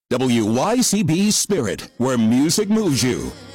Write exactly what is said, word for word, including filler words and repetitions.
W Y C B Spirit, where music moves you.